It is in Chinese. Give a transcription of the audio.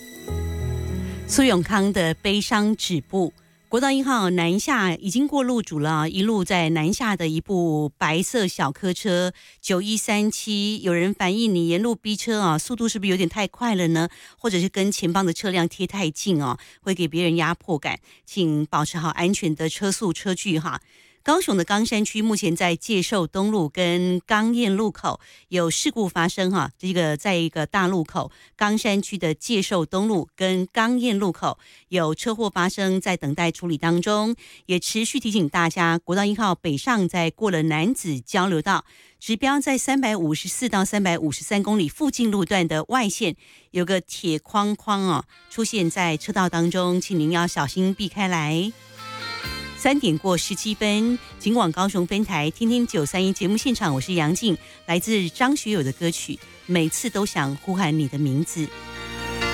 苏永康的悲伤止步。国道1号南下已经过路主了，一路在南下的一部白色小客车9137，有人反映你沿路逼车啊，速度是不是有点太快了呢？或者是跟前方的车辆贴太近哦，会给别人压迫感，请保持好安全的车速车距哈。高雄的冈山区目前在介寿东路跟冈燕路口有事故发生哈，这个在一个大路口，冈山区的介寿东路跟冈燕路口有车祸发生，在等待处理当中，也持续提醒大家，国道1号北上在过了楠梓交流道，指标在354到353公里附近路段的外线有个铁框框哦，出现在车道当中，请您要小心避开来。3点过17分，警广高雄分台天天931节目现场，我是杨静，来自张学友的歌曲《每次都想呼喊你的名字》。